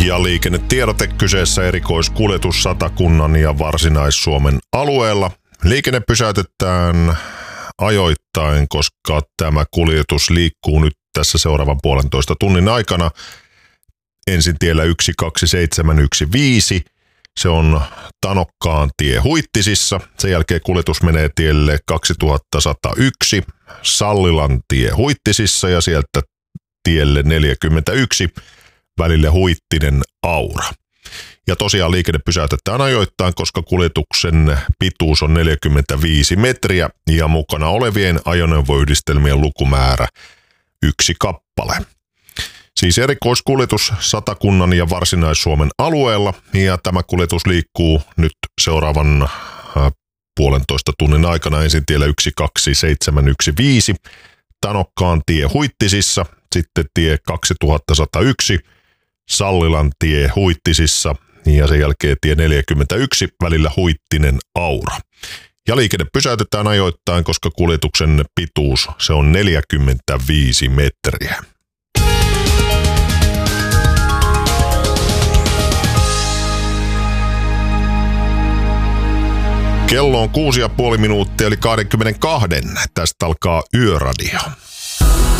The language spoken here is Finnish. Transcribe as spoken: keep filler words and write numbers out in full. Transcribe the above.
Ja liikennetiedote kyseessä erikoiskuljetus Satakunnan ja Varsinais-Suomen alueella. Liikenne pysäytetään ajoittain, koska tämä kuljetus liikkuu nyt tässä seuraavan puolentoista tunnin aikana. Ensin tiellä yksi kaksi seitsemän yksi viisi. Se on Tanokkaan tie Huittisissa. Sen jälkeen kuljetus menee tielle kaksituhattasata yksi Sallilan tie Huittisissa ja sieltä tielle neljäkymmentäyksi välille Huittinen Aura. Ja tosiaan liikenne pysäytetään ajoittain, koska kuljetuksen pituus on neljäkymmentäviisi metriä ja mukana olevien ajoneuvoyhdistelmien lukumäärä yksi kappale. Siis erikoiskuljetus Satakunnan ja Varsinais-Suomen alueella ja tämä kuljetus liikkuu nyt seuraavan äh, puolentoista tunnin aikana ensin tiellä yksi kaksi seitsemän yksi viisi Tanokkaan tie Huittisissa, sitten tie kaksituhattasata yksi Sallilan tie Huittisissa ja sen jälkeen tie neljäkymmentäyksi välillä Huittinen Aura. Ja liikenne pysäytetään ajoittain, koska kuljetuksen pituus se on neljäkymmentäviisi metriä. Kello on kuusi ja puoli minuuttia eli kaksikymmentäkaksi. Tästä alkaa Yöradio.